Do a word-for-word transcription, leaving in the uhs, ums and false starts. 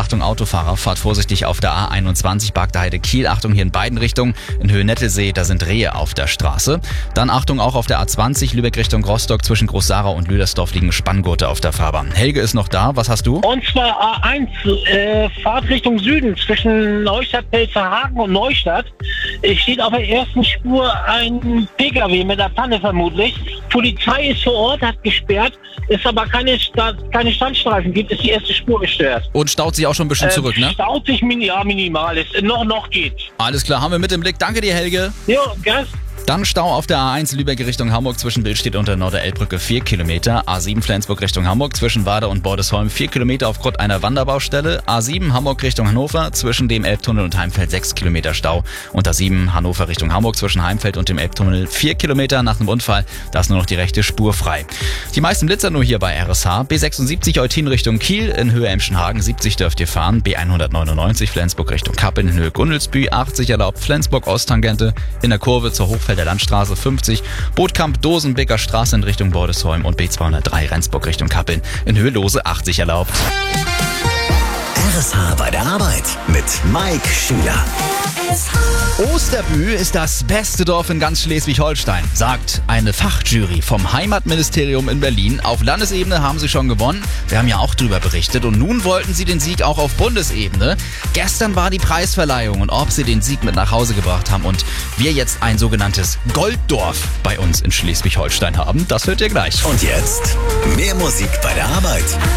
Achtung Autofahrer, fahrt vorsichtig auf der A einundzwanzig, Bagdaheide Kiel. Achtung hier in beiden Richtungen. In Höhe Nettelsee, da sind Rehe auf der Straße. Dann Achtung auch auf der A zwanzig, Lübeck Richtung Rostock. Zwischen Groß-Sarau und Lüdersdorf liegen Spanngurte auf der Fahrbahn. Helge ist noch da. Was hast du? Und zwar A eins, äh, Fahrt Richtung Süden zwischen Neustadt-Pelzerhagen und Neustadt. Es steht auf der ersten Spur ein Pkw mit einer Panne vermutlich. Polizei ist vor Ort, hat gesperrt, ist aber keine, Sta- keine Standstreifen gibt, ist die erste Spur gestört. Und staut sich auch schon ein bisschen Ähm, zurück, ne? Staut sich min- ja, minimal, ist, noch, noch geht. Alles klar, haben wir mit im Blick. Danke dir, Helge. Jo, Gas. Dann Stau auf der A eins Lübeck Richtung Hamburg zwischen Billstedt und der Norderelbbrücke vier Kilometer. A sieben Flensburg Richtung Hamburg zwischen Wade und Bordesholm vier Kilometer aufgrund einer Wanderbaustelle. A sieben Hamburg Richtung Hannover zwischen dem Elbtunnel und Heimfeld sechs Kilometer Stau. Und A sieben Hannover Richtung Hamburg zwischen Heimfeld und dem Elbtunnel vier Kilometer nach einem Unfall. Da ist nur noch die rechte Spur frei. Die meisten Blitzer nur hier bei R S H. B sechsundsiebzig Eutin Richtung Kiel in Höhe Emschenhagen siebzig dürft ihr fahren. B hundertneunundneunzig Flensburg Richtung Kappeln in Höhe Gundelsbü achtzig erlaubt. Flensburg Osttangente in der Kurve zur Hochfelder Landstraße fünfzig. Bootkamp Dosenbeker Straße in Richtung Bordesholm und B zweihundertdrei Rendsburg Richtung Kappeln in Höhe Lose achtzig erlaubt. R S H bei der Arbeit mit Mike Schüler. Osterbü ist das beste Dorf in ganz Schleswig-Holstein, sagt eine Fachjury vom Heimatministerium in Berlin. Auf Landesebene haben sie schon gewonnen. Wir haben ja auch drüber berichtet und nun wollten sie den Sieg auch auf Bundesebene. Gestern war die Preisverleihung und ob sie den Sieg mit nach Hause gebracht haben und wir jetzt ein sogenanntes Golddorf bei uns in Schleswig-Holstein haben, das hört ihr gleich. Und jetzt mehr Musik bei der Arbeit.